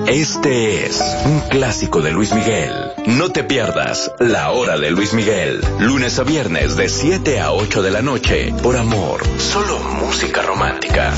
Este es un clásico de Luis Miguel. No te pierdas La Hora de Luis Miguel, lunes a viernes de 7 a 8 de la noche, por Amor, solo música romántica.